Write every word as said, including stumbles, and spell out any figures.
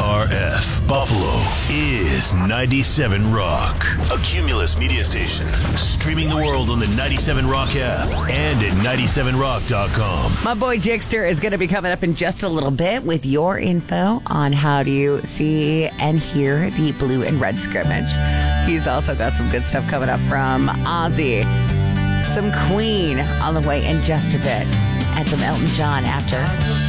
R F Buffalo is ninety-seven Rock, a Cumulus media station, streaming the world on the ninety-seven Rock app and at ninety-seven rock dot com. My boy Jixter is going to be coming up in just a little bit with your info on how do you see and hear the blue and red scrimmage. He's also got some good stuff coming up from Ozzy, some Queen on the way in just a bit, and some Elton John after.